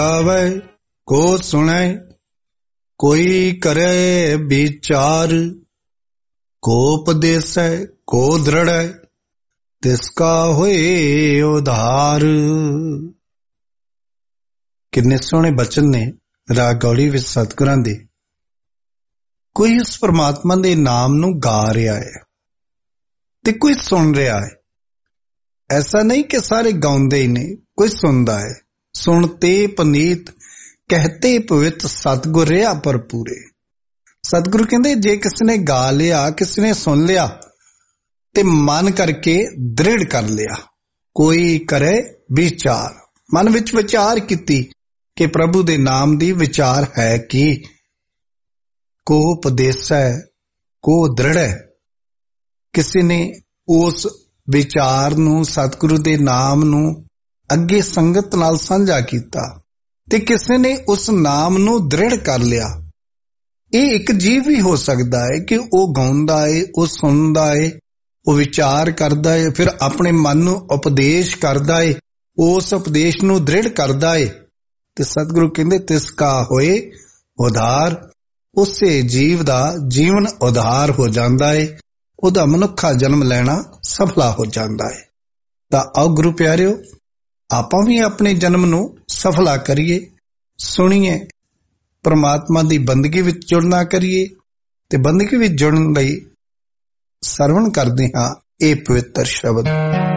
आवे को सुने, कोई करे विचार, को उपदेशै को दृढ़ै, तिसका होए उधार। किन्ने सोहने बचन ने राग गौड़ी विच सतगुरां दे। कोई उस परमात्मा दे नाम नूं गा रहा है ते कोई सुन रहा है। ऐसा नहीं कि सारे गाउंदे ही ने, कोई सुनदा है। सुनते पनीत कहते पवित्र सतगुर रहा भरपूरे। सतगुरु कहते जे किसी ने गा लिया, किसी ने सुन लिया ते मन करके दृढ़ कर लिया। कोई करे विचार, मन विच विचार कीती कि प्रभु दे नाम दी विचार है कि को उपदेश है को दृढ़ है। किसी ने उस विचार नूं सतगुरु दे नाम नूं अगे संगत नाल साझा कीता ते किसी ने उस नाम नूं दृढ़ कर लिया। ये एक जीव भी हो सकता है कि वह गाउंदा है, वह सुनदा है, वह विचार करदा है, फिर अपने मन नूं उपदेश करदा है, उस उपदेश नूं दृढ़ करदा है ते सतगुरु कहंदे तिसका होए उधार। उसे जीव दा जीवन उधार हो जाता है, उहदा मनुखा जन्म लेना सफला हो जाता है। तां आओ गुरु प्यारिओ, आपां भी अपने जन्म नूं सफला करिए, सुनिए, परमात्मा दी बंदगी विच जुड़ना करिए ते बंदगी विच जुड़न लई सरवण करदे हां ये पवित्र शब्द।